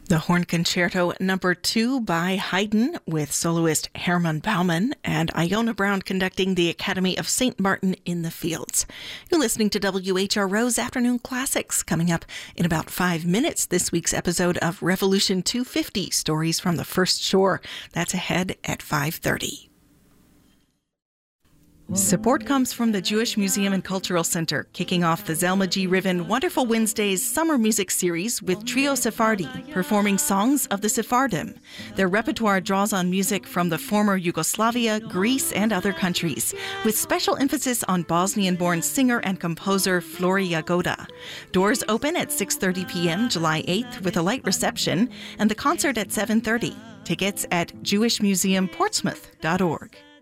The Horn Concerto Number 2 by Haydn with soloist Hermann Baumann and Iona Brown conducting the Academy of St. Martin in the Fields. You're listening to WHRO's Afternoon Classics. Coming up in about 5 minutes, this week's episode of Revolution 250, Stories from the First Shore. That's ahead at 5:30. Support comes from the Jewish Museum and Cultural Center, kicking off the Zelma G. Riven Wonderful Wednesdays summer music series with Trio Sephardi, performing songs of the Sephardim. Their repertoire draws on music from the former Yugoslavia, Greece, and other countries, with special emphasis on Bosnian-born singer and composer Flori Jagoda. Doors open at 6:30 p.m. July 8th with a light reception, and the concert at 7:30. Tickets at jewishmuseumportsmouth.org.